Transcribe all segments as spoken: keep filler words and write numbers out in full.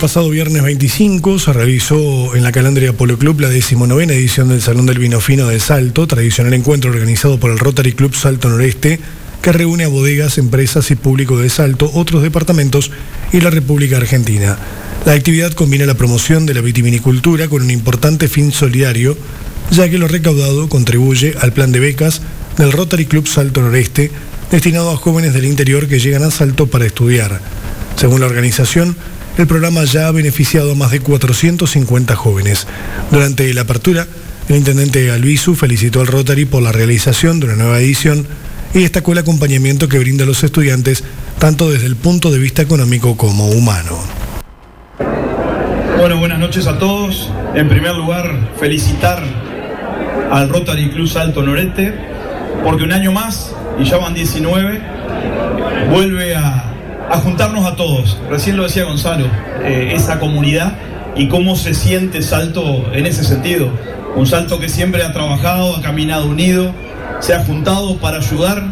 pasado viernes veinticinco se realizó en la Calandria Polo Club la decimonovena edición del Salón del Vino Fino de Salto, tradicional encuentro organizado por el Rotary Club Salto Noreste, que reúne a bodegas, empresas y público de Salto, otros departamentos y la República Argentina. La actividad combina la promoción de la vitivinicultura con un importante fin solidario, ya que lo recaudado contribuye al plan de becas del Rotary Club Salto Noreste, destinado a jóvenes del interior que llegan a Salto para estudiar. Según la organización, el programa ya ha beneficiado a más de cuatrocientos cincuenta jóvenes. Durante la apertura, el intendente Albizu felicitó al Rotary por la realización de una nueva edición y destacó el acompañamiento que brinda a los estudiantes, tanto desde el punto de vista económico como humano. Bueno, buenas noches a todos. En primer lugar, felicitar al Rotary Club Salto Noreste, porque un año más, y ya van diecinueve, vuelve a, a juntarnos a todos. Recién lo decía Gonzalo, eh, esa comunidad y cómo se siente Salto en ese sentido. Un Salto que siempre ha trabajado, ha caminado unido, se ha juntado para ayudar.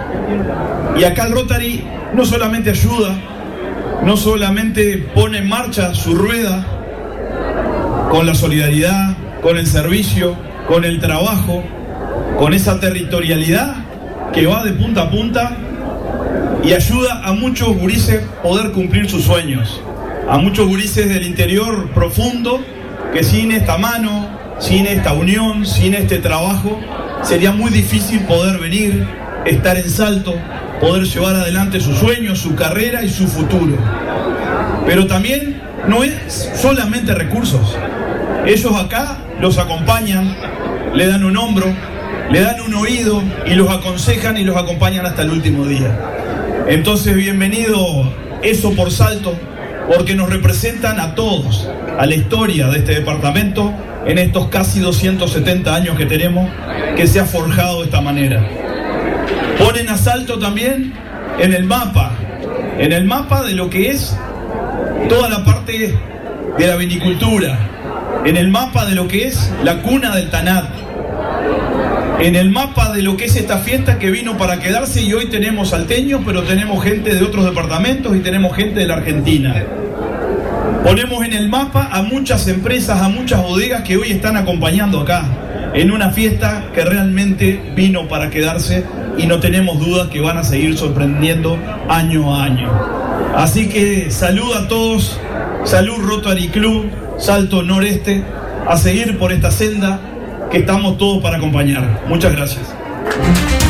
Y acá el Rotary no solamente ayuda, no solamente pone en marcha su rueda con la solidaridad, con el servicio, con el trabajo, con esa territorialidad que va de punta a punta y ayuda a muchos gurises poder cumplir sus sueños, a muchos gurises del interior profundo que sin esta mano, sin esta unión, sin este trabajo, sería muy difícil poder venir, estar en Salto, poder llevar adelante sus sueños, su carrera y su futuro. Pero también no es solamente recursos. Ellos acá los acompañan, le dan un hombro, le dan un oído y los aconsejan y los acompañan hasta el último día. Entonces, bienvenido eso por Salto, porque nos representan a todos, a la historia de este departamento en estos casi doscientos setenta años que tenemos, que se ha forjado de esta manera. Ponen a Salto también en el mapa, en el mapa de lo que es toda la parte de la vinicultura, en el mapa de lo que es la cuna del Tanat, en el mapa de lo que es esta fiesta que vino para quedarse, y hoy tenemos salteños, pero tenemos gente de otros departamentos y tenemos gente de la Argentina. Ponemos en el mapa a muchas empresas, a muchas bodegas que hoy están acompañando acá, en una fiesta que realmente vino para quedarse y no tenemos dudas que van a seguir sorprendiendo año a año. Así que salud a todos, salud Rotary Club Salto Noreste, a seguir por esta senda que estamos todos para acompañar. Muchas gracias.